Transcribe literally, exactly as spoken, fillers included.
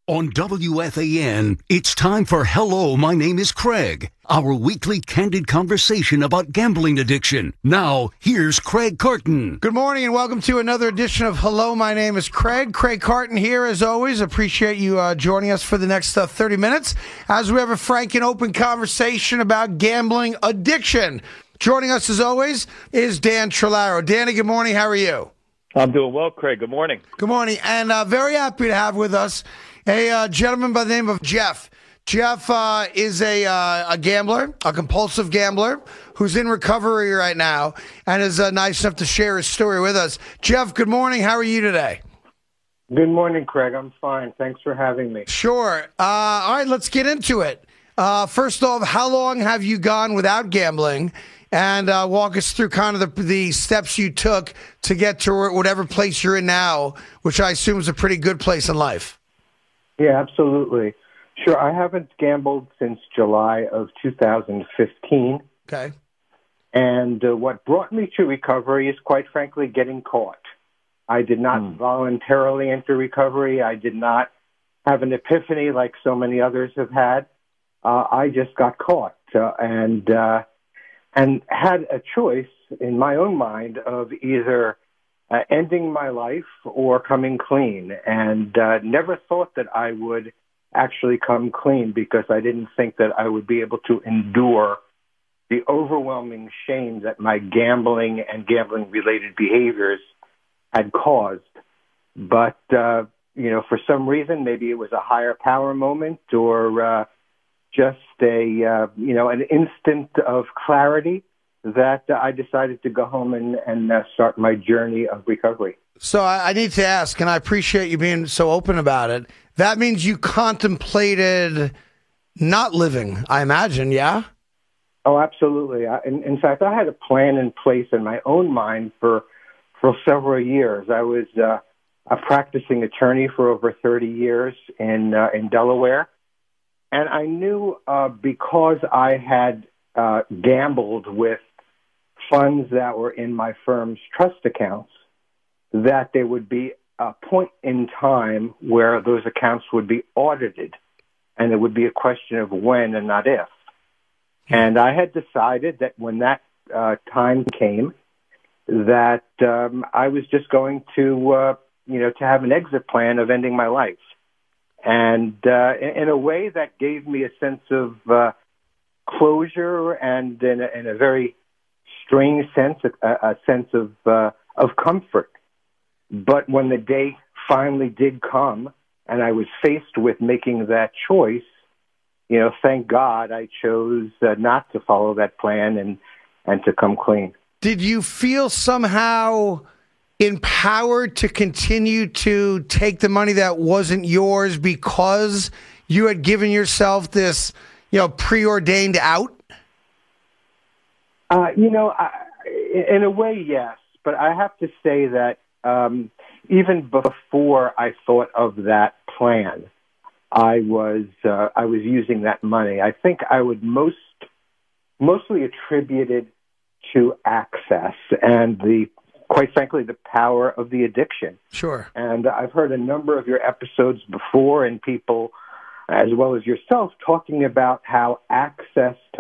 On W F A N, it's time for Hello, My Name is Craig, our weekly candid conversation about gambling addiction. Now, here's Craig Carton. Good morning and welcome to another edition of Hello, My Name is Craig. Craig Carton here as always. Appreciate you uh, joining us for the next uh, thirty minutes as we have a frank and open conversation about gambling addiction. Joining us as always is Dan Trillaro. Danny, good morning. How are you? I'm doing well, Craig. Good morning. Good morning. And uh, very happy to have with us a uh, gentleman by the name of Jeff. Jeff uh, is a uh, a gambler, a compulsive gambler, who's in recovery right now and is uh, nice enough to share his story with us. Jeff, good morning. How are you today? Good morning, Craig. I'm fine. Thanks for having me. Sure. Uh, all right, let's get into it. Uh, first off, how long have you gone without gambling? And uh, walk us through kind of the, the steps you took to get to whatever place you're in now, which I assume is a pretty good place in life. Yeah, absolutely. Sure. I haven't gambled since July of two thousand fifteen. Okay. And uh, what brought me to recovery is, quite frankly, getting caught. I did not mm. voluntarily enter recovery. I did not have an epiphany like so many others have had. Uh, I just got caught uh, and uh, and had a choice in my own mind of either Uh, ending my life or coming clean, and uh, never thought that I would actually come clean because I didn't think that I would be able to endure the overwhelming shame that my gambling and gambling-related behaviors had caused. But, uh, you know, for some reason, maybe it was a higher power moment or uh, just a, uh, you know, an instant of clarity that uh, I decided to go home and, and uh, start my journey of recovery. So I, I need to ask, and I appreciate you being so open about it, that means you contemplated not living, I imagine, yeah? Oh, absolutely. I, in, in fact, I had a plan in place in my own mind for for several years. I was uh, a practicing attorney for over thirty years in, uh, in Delaware, and I knew uh, because I had uh, gambled with funds that were in my firm's trust accounts, that there would be a point in time where those accounts would be audited, and it would be a question of when and not if. And I had decided that when that uh, time came, that um, I was just going to, uh, you know, to have an exit plan of ending my life. And uh, in, in a way that gave me a sense of uh, closure and in a, in a very strange sense, a, a sense of uh, of comfort. But when the day finally did come and I was faced with making that choice, you know, thank God I chose uh, not to follow that plan and, and to come clean. Did you feel somehow empowered to continue to take the money that wasn't yours because you had given yourself this, you know, preordained out? Uh, you know, I, in a way, yes. But I have to say that um, even before I thought of that plan, I was uh, I was using that money. I think I would most mostly attribute it to access and the, quite frankly, the power of the addiction. Sure. And I've heard a number of your episodes before, and people, as well as yourself, talking about how access to